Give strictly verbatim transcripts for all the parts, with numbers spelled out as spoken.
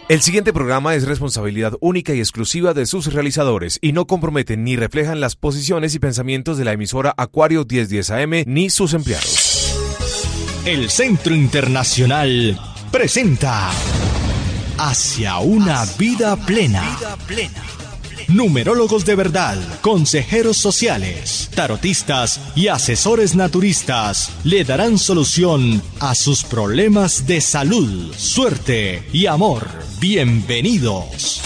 El siguiente programa es responsabilidad única y exclusiva de sus realizadores y no comprometen ni reflejan las posiciones y pensamientos de la emisora Acuario mil diez A M ni sus empleados. El Centro Internacional presenta Hacia una vida plena. Numerólogos de verdad, consejeros sociales, tarotistas y asesores naturistas le darán solución a sus problemas de salud, suerte y amor. Bienvenidos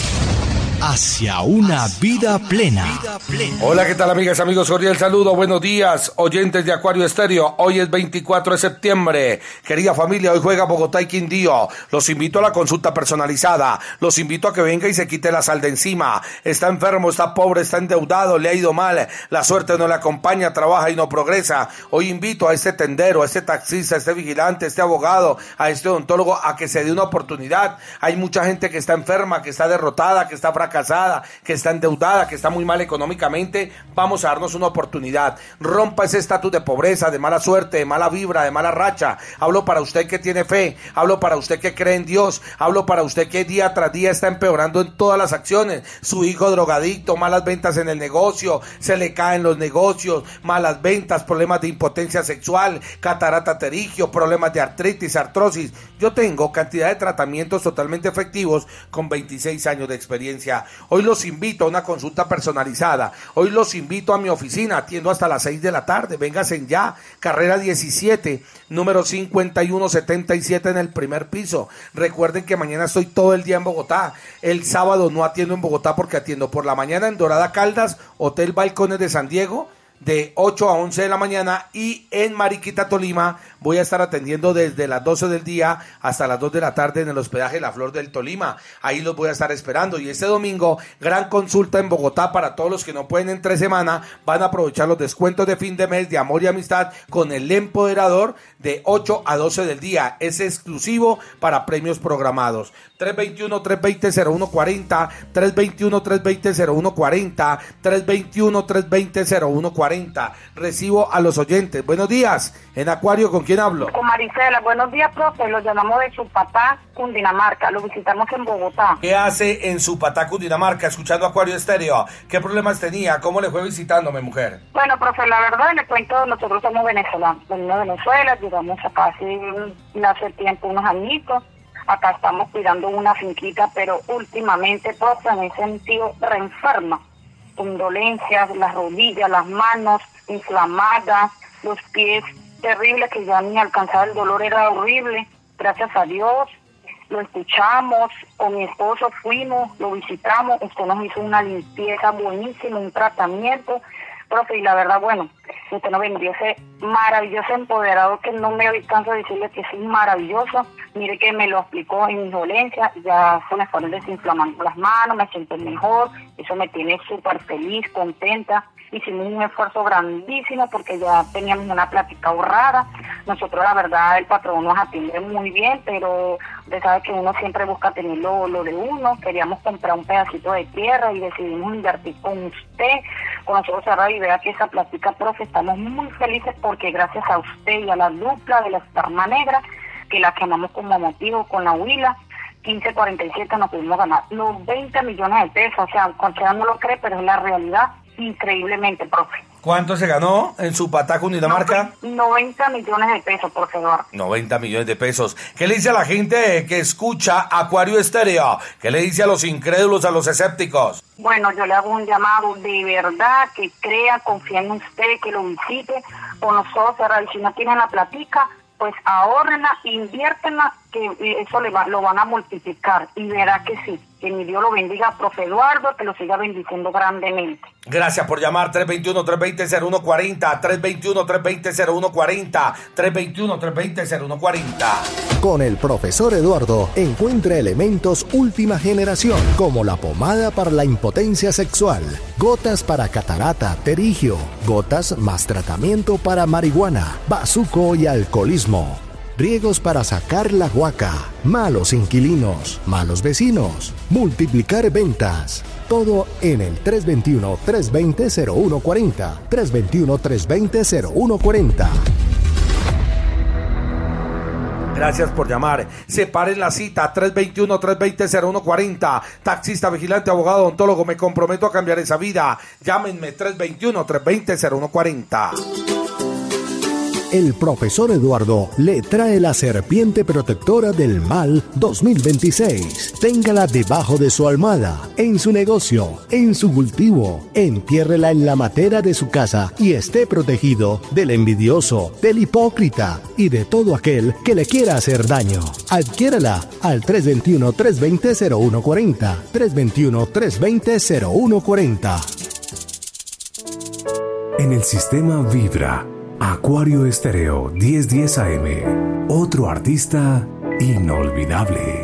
hacia una vida plena. Hola, ¿qué tal, amigas, amigos? Cordial saludo, buenos días, oyentes de Acuario Estéreo. Hoy es veinticuatro de septiembre. Querida familia, hoy juega Bogotá y Quindío. Los invito a la consulta personalizada. Los invito a que venga y se quite la sal de encima. Está enfermo, está pobre, está endeudado, le ha ido mal. La suerte no le acompaña, trabaja y no progresa. Hoy invito a este tendero, a este taxista, a este vigilante, a este abogado, a este odontólogo a que se dé una oportunidad. Hay mucha gente que está enferma, que está derrotada, que está fracasada. casada, que está endeudada, que está muy mal económicamente. Vamos a darnos una oportunidad. Rompa ese estatus de pobreza, de mala suerte, de mala vibra, de mala racha. Hablo para usted que tiene fe, hablo para usted que cree en Dios, hablo para usted que día tras día está empeorando en todas las acciones. Su hijo drogadicto, malas ventas en el negocio, se le caen los negocios, malas ventas, problemas de impotencia sexual, catarata pterigio, problemas de artritis, artrosis. Yo tengo cantidad de tratamientos totalmente efectivos con veintiséis años de experiencia. Hoy los invito a una consulta personalizada. Hoy los invito a mi oficina. Atiendo hasta las seis de la tarde. Vénganse ya. Carrera diecisiete, número cincuenta y uno setenta y siete en el primer piso. Recuerden que mañana estoy todo el día en Bogotá. El sábado no atiendo en Bogotá porque atiendo por la mañana en Dorada Caldas, Hotel Balcones de San Diego, de ocho a once de la mañana, y en Mariquita, Tolima, voy a estar atendiendo desde las doce del día hasta las dos de la tarde en el hospedaje La Flor del Tolima. Ahí los voy a estar esperando. Y este domingo, gran consulta en Bogotá para todos los que no pueden entre semana. Van a aprovechar los descuentos de fin de mes de amor y amistad con el empoderador de ocho a doce del día. Es exclusivo para premios programados. tres dos uno, tres dos cero, cero uno cuatro cero, tres dos uno, tres dos cero, cero uno cuatro cero, tres dos uno, tres dos cero, cero uno cuatro cero. Recibo a los oyentes. Buenos días, en Acuario, ¿con quién hablo? Con Marisela. Buenos días, profe. Los llamamos de Supatá, Cundinamarca. Lo visitamos en Bogotá. ¿Qué hace en Supatá, Cundinamarca, escuchando Acuario Estéreo? ¿Qué problemas tenía? ¿Cómo le fue visitándome, mujer? Bueno, profe, la verdad, le cuento, nosotros somos venezolanos. Venimos de Venezuela, llegamos acá hace, hace tiempo, unos añitos. Acá estamos cuidando una finquita, pero últimamente, profe, me he sentido reenferma. Con dolencias, las rodillas, las manos inflamadas, los pies terribles, que ya ni alcanzaba el dolor, era horrible. Gracias a Dios, lo escuchamos, con mi esposo fuimos, lo visitamos, usted nos hizo una limpieza buenísima, un tratamiento, profe, y la verdad, bueno, usted nos vendió ese maravilloso empoderador que no me alcanzo a decirle que es maravilloso. Mire que me lo explicó en mis dolencias, ya se me fueron desinflamando las manos, me siento mejor, eso me tiene súper feliz, contenta. Hicimos un esfuerzo grandísimo porque ya teníamos una plática ahorrada. Nosotros, la verdad, el patrón nos atiende muy bien, pero usted sabe que uno siempre busca tener lo, lo de uno. Queríamos comprar un pedacito de tierra y decidimos invertir con usted, con nosotros cerrado, y vea que esa plática, profe, estamos muy felices porque gracias a usted y a la dupla de la Esparma Negra, que la quemamos como motivo con la huila, quince cuarenta y siete, nos pudimos ganar los veinte millones de pesos. O sea, cualquiera no lo cree, pero es la realidad, increíblemente, profe. ¿Cuánto se ganó en Supatá, Cundinamarca? noventa millones de pesos, profesor. noventa millones de pesos. ¿Qué le dice a la gente que escucha Acuario Estéreo? ¿Qué le dice a los incrédulos, a los escépticos? Bueno, yo le hago un llamado de verdad, que crea, confía en usted, que lo visite con nosotros. Y si no tienen la platica, pues ahórrenla, inviértenla, que eso le va, lo van a multiplicar, y verá que sí, que mi Dios lo bendiga, profe Eduardo, que lo siga bendiciendo grandemente. Gracias por llamar. Tres dos uno, tres dos cero, cero uno cuatro cero, tres dos uno, tres dos cero, cero uno cuatro cero, tres dos uno, tres dos cero, cero uno cuatro cero. Con el profesor Eduardo encuentra elementos última generación, como la pomada para la impotencia sexual, gotas para catarata, pterigio, gotas más tratamiento para marihuana, bazuco y alcoholismo, riegos para sacar la guaca, malos inquilinos, malos vecinos, multiplicar ventas. Todo en el tres dos uno, tres dos cero, cero uno cuatro cero, tres dos uno, tres dos cero, cero uno cuatro cero. Gracias por llamar. Separen la cita. tres dos uno, tres dos cero, cero uno cuatro cero. Taxista, vigilante, abogado, odontólogo. Me comprometo a cambiar esa vida. Llámenme tres dos uno, tres dos cero, cero uno cuatro cero. El profesor Eduardo le trae la serpiente protectora del mal dos mil veintiséis. Téngala debajo de su almohada, en su negocio, en su cultivo. Entiérrela en la matera de su casa y esté protegido del envidioso, del hipócrita y de todo aquel que le quiera hacer daño. Adquiérala al tres dos uno, tres dos cero, cero uno cuatro cero. tres dos uno, tres dos cero, cero uno cuatro cero. En el sistema Vibra, Acuario Estéreo diez diez A M, otro artista inolvidable.